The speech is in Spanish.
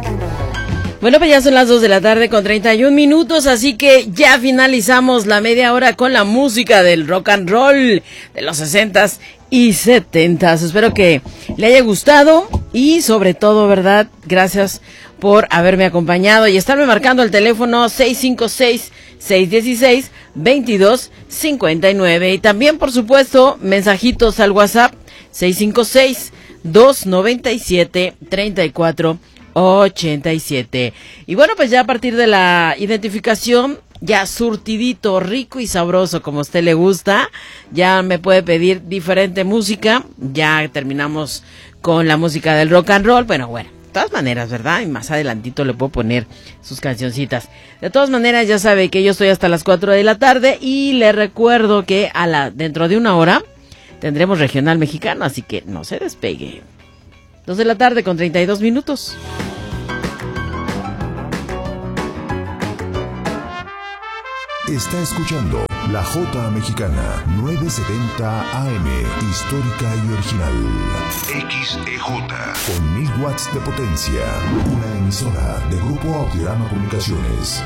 Bueno, pues ya son las 2 de la tarde con 31 minutos, así que ya finalizamos la media hora con la música del rock and roll de los 60s y 70s. Espero que le haya gustado y sobre todo, ¿verdad? Gracias por haberme acompañado y estarme marcando el teléfono 656-616-2259 y también, por supuesto, mensajitos al WhatsApp 656-297-3487. Y bueno, pues ya a partir de la identificación, ya surtidito, rico y sabroso como a usted le gusta, ya me puede pedir diferente música. Ya terminamos con la música del rock and roll. Bueno, de todas maneras, ¿verdad? Y más adelantito le puedo poner sus cancioncitas. De todas maneras, ya sabe que yo estoy hasta las 4 de la tarde y le recuerdo que dentro de una hora tendremos regional mexicano, así que no se despegue. 2 de la tarde con 32 minutos. Está escuchando La Jota Mexicana, 970 AM, histórica y original. XEJ, con 1000 watts de potencia. Una emisora de Grupo Audiorama Comunicaciones.